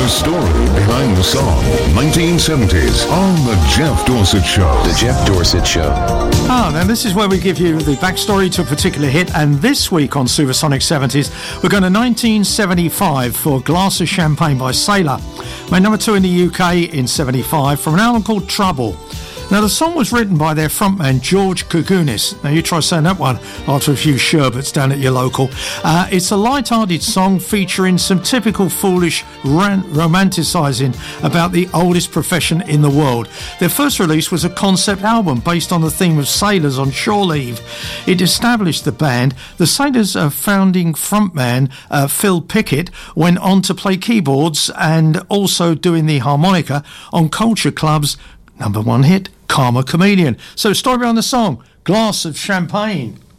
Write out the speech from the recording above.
story behind the song. 1970s on The Jeff Dorsett Show. The Jeff Dorsett Show. Now this is where we give you the backstory to a particular hit, and this week on Supersonic 70s, we're going to 1975 for Glass of Champagne by Sailor. Made number 2 in the UK in 75 from an album called Trouble. Now, the song was written by their frontman, George Koukounis. Now, you try saying that one after a few sherbets down at your local. It's a light-hearted song featuring some typical foolish romanticising about the oldest profession in the world. Their first release was a concept album based on the theme of sailors on shore leave. It established the band. The Sailors' founding frontman, Phil Pickett, went on to play keyboards and also doing the harmonica on Culture Club's number 1 hit, Karma Chameleon. So, story behind the song, Glass of Champagne.